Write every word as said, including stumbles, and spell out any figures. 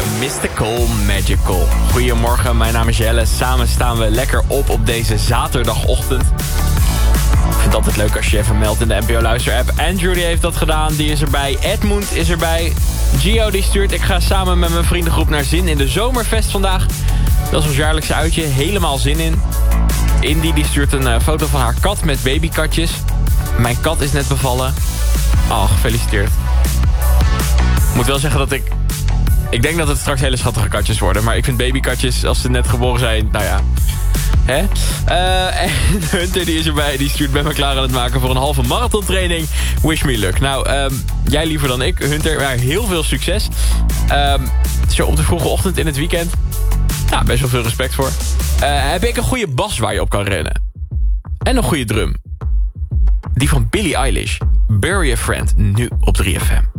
Mystical Magical. Goedemorgen, mijn naam is Jelle. Samen staan we lekker op op deze zaterdagochtend. Ik vind het altijd leuk als je even meldt in de N P O Luister-app. Andrew die heeft dat gedaan, die is erbij. Edmund is erbij. Gio die stuurt, ik ga samen met mijn vriendengroep naar Zin in de Zomerfest vandaag. Dat is ons jaarlijkse uitje, helemaal zin in. Indy die stuurt een uh, foto van haar kat met babykatjes. Mijn kat is net bevallen. Oh, gefeliciteerd. Ik moet wel zeggen dat ik... Ik denk dat het straks hele schattige katjes worden. Maar ik vind babykatjes, als ze net geboren zijn, nou ja... Hè? Uh, en Hunter die is erbij, die stuurt, ben me klaar aan het maken voor een halve marathontraining. Wish me luck. Nou, um, jij liever dan ik, Hunter, maar heel veel succes. Um, zo op de vroege ochtend in het weekend. Nou, best wel veel respect voor. Uh, heb ik een goede bas waar je op kan rennen. En een goede drum. Die van Billie Eilish. Bury a Friend, nu op drie F M.